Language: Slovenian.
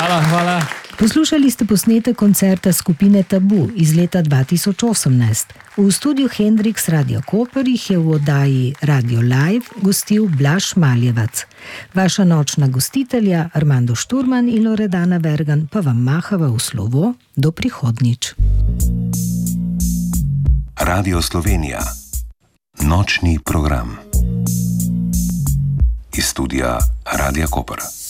Hvala. Poslušali ste posnetek koncerta skupine Tabu iz leta 2018. V studiu Hendrix Radio Koper jih je v oddaji Radio Live gostil Blaž Maljevac. Vaša nočna gostitelja Armando Šturman in Loredana Vergan pa vam mahava v slovo do prihodnjič. Radio Slovenija. Nočni program. Iz studia Radia Koper.